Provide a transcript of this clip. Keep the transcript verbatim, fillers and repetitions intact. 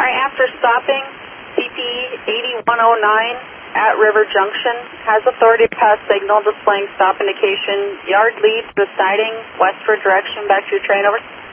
right, after stopping, C P eighty-one oh nine at River Junction has authority to pass signal displaying stop indication, yard lead to the siding, westward direction, back to your train, over.